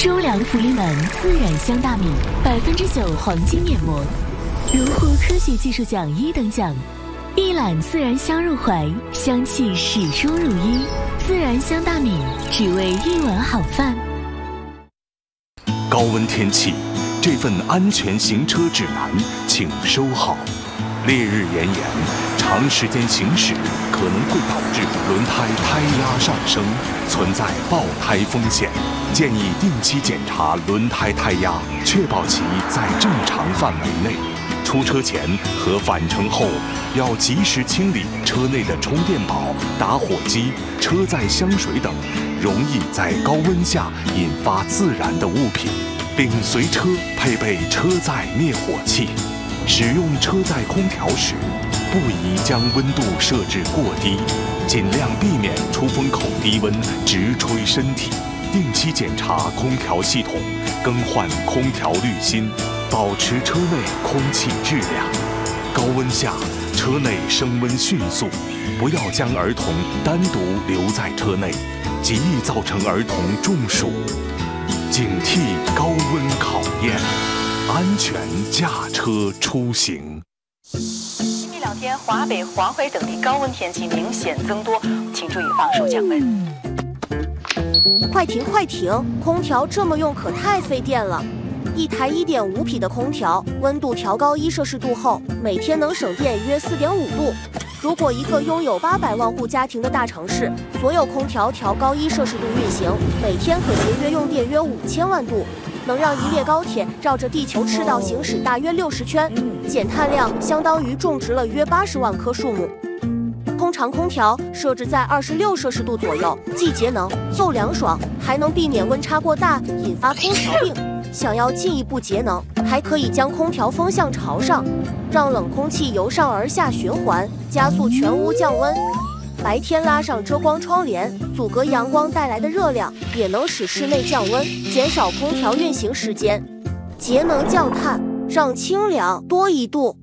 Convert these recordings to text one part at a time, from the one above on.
周良福利满自然香大米，9%黄金面膜，荣获科学技术奖1等奖。一揽自然香入怀，香气始终如一。自然香大米，只为一碗好饭。 高温天气，这份安全行车指南请收好。烈日炎炎，长时间行驶可能会导致轮胎胎压上升，存在爆胎风险。建议定期检查轮胎胎压，确保其在正常范围内。出车前和返程后要及时清理车内的充电宝、打火机、车载香水等容易在高温下引发自燃的物品，并随车配备车载灭火器。使用车载空调时，不宜将温度设置过低，尽量避免出风口低温直吹身体。定期检查空调系统，更换空调滤芯，保持车内空气质量。高温下，车内升温迅速，不要将儿童单独留在车内，极易造成儿童中暑。警惕高温考验，安全驾车出行。 近2天，华北、黄淮等地高温天气明显增多，请注意防暑降温。 快停快停！空调这么用可太费电了。一台1.5匹的空调，温度调高1°C后，每天能省电约4.5度。如果一个拥有800万户家庭的大城市，所有空调调高1°C运行，每天可节约用电约5000万度，能让一列高铁绕着地球赤道行驶大约60圈，减碳量相当于种植了约80万棵树木。通常空调设置在26°C左右，既节能又凉爽，还能避免温差过大引发空调病。想要进一步节能，还可以将空调风向朝上，让冷空气由上而下循环，加速全屋降温。白天拉上遮光窗帘，阻隔阳光带来的热量，也能使室内降温，减少空调运行时间，节能降碳，让清凉多一度。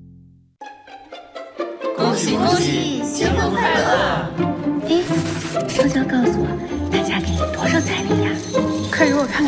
恭喜恭喜，新婚快乐！ 哎，悄悄告诉我，大家给你多少彩礼呀？ 快给我看看。